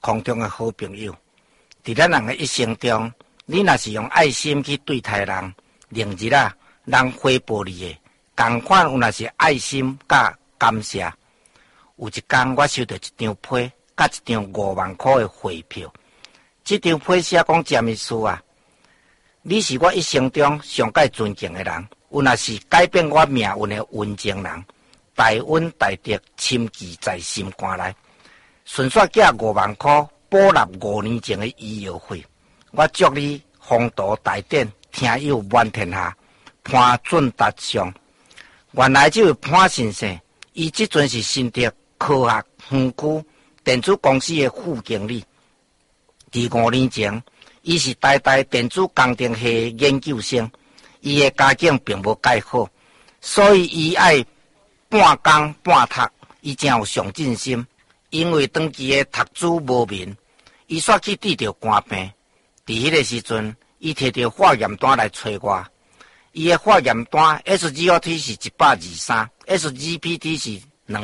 空中的好朋友。伫咱人的一生中，你若是用爱心去对待人，另日啊，人回报你的，同款有若是爱心甲感谢。有一天，我收到一张批，甲一张5万块的汇票。这张批写讲：詹医师啊，你是我一生中上界尊敬的人，有若是改变我命运的温情人，大恩大德深记在心肝内。顺续寄5万块，补纳5年前的医药费。我祝你宏图大展，听友满天下，潘准达上。原来这位潘先生，伊即阵是新竹科学园区电子公司的副经理。伫5年前，伊是台大电子工程系研究生，伊的家境并无介好，所以伊爱半工半读，伊真有上进心。因为长期的读书无眠，伊煞去治着肝病。伫迄个时阵，伊摕着化验单来找我。伊的化验单 SGOT 是123，SGPT 是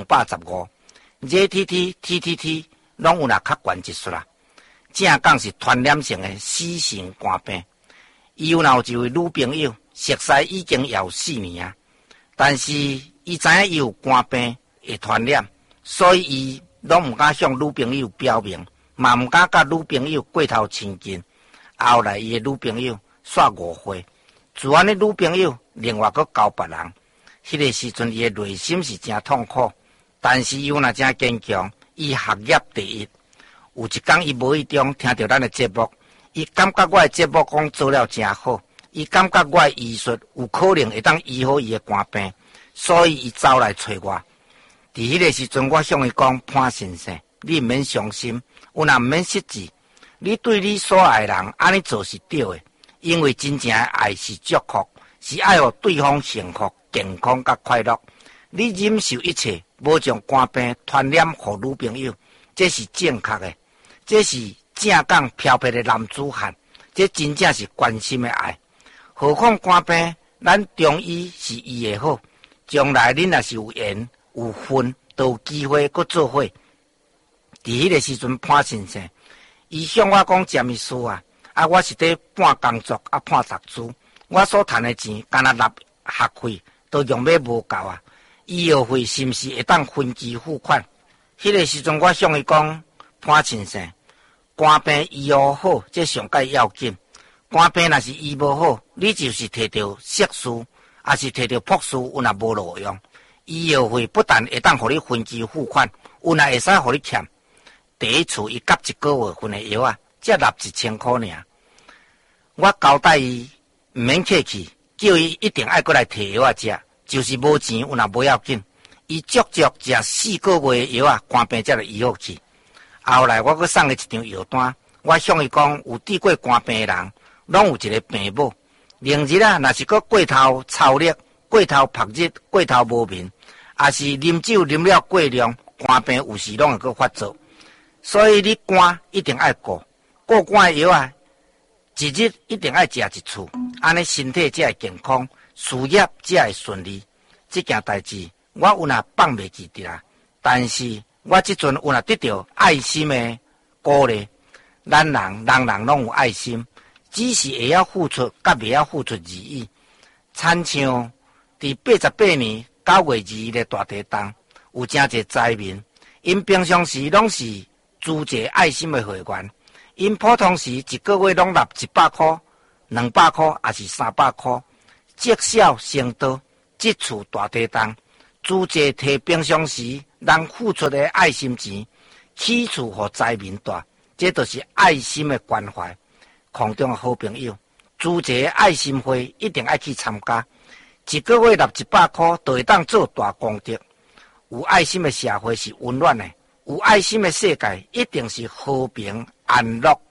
215，JTT、TTT 拢有若较悬一丝啦。正讲是传染性的死性肝病。伊有一位女朋友，熟识已经有4年啊，但是伊知影伊有肝病会传染，所以伊拢毋敢向女朋友表明，嘛毋敢甲女朋友过头亲近。后来伊的女朋友煞误会，自安的女朋友另外佫交别人。迄个时阵，伊的内心是真痛苦，但是伊有若真坚强，伊学业第一。有一天，伊无意中听到咱的节目，伊感觉我的节目讲做了真好，伊感觉我的医术有可能会当医好伊的肝病，所以伊走来找我。伫迄个时阵，我向伊讲：潘先生，你毋免伤心，有若毋免失志，你对你所爱的人安尼做是对的，因为真正的爱是祝福，是爱互对方幸福、健康甲快乐。你忍受一切，无将肝病传染互女朋友，这是正确的，这是正港漂泊的男子汉，这真正是关心的爱。何况肝病，咱中医是医的好，将来恁若是有缘。有份都有机会搁做伙。伫迄个时阵，潘先生，伊向我讲：詹医师啊，我是伫半工作半读书，我所赚的钱，干那纳学费都用要无够啊！医药费是毋是会当分期付款？迄个时阵，我向伊讲：潘先生，肝病医好好，这上界要紧。肝病若是医无好，你就是摕到色素，也是摕到朴素，有若无路用。医药费不但会当互你分期付款，有若会使互你欠。第一次伊夹1个月份的药啊，才纳1000块尔。我交代伊毋免客气，叫伊一定爱过来摕药啊食，就是无钱有若无要紧。伊足足食4个月的药啊，肝病才会医好去。后来我阁送伊一张药单，我向伊讲，有治过肝病的人，拢有一个病某。另日啊，若是阁过头操力。过头曝日，过头无眠，也是啉酒啉了过量，肝病有时拢会阁发作。所以你肝一定爱顾肝的药啊，一日一定爱食一次，安尼身体才会健康，事业才会顺利。这件代志我有若放袂记得啦，但是我即阵有若得到爱心的鼓励。人人拢有爱心，只是会晓付出，甲袂晓付出而已。亲像伫88年9月2日的大地震，有真侪灾民，因平常时拢是资助爱心的会员，因普通时一个月拢纳100块、200块，还是300块，积少成多。这次大地震，资助摕平常时人付出的爱心钱，起厝互灾民住，这就是爱心的关怀。空中的好朋友，资助爱心会一定爱去参加。一个月纳100块，就会当做大功德。有爱心的社会是温暖的，有爱心的世界一定是和平安乐。